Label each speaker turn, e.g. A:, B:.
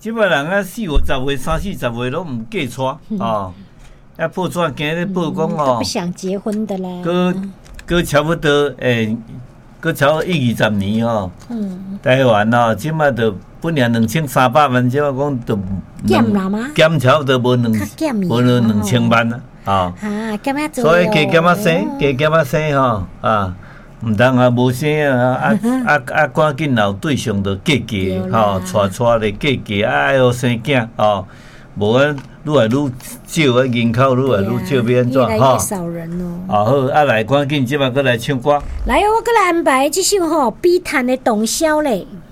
A: 即摆人啊4、50岁、30、40岁拢唔嫁娶哦，啊报纸今日报讲哦，
B: 不想结婚的啦，
A: 搁差不多搁差不多1、20年哦，台湾哦，即摆就本来2300万，即摆讲就
B: 减啦吗？
A: 减差不多无2000万啊，
B: 啊，减啊做，
A: 所以加减啊生吼啊。毋通啊，无生啊，赶紧有对象就嫁吼，娶咧嫁，爱好生囝吼，无啊，愈来愈少啊，人口愈来愈少，变怎
B: 越来越少人哦。
A: 好，来赶紧即摆搁来唱歌。
B: 来，我搁来安排这首吼，比弹的洞箫咧。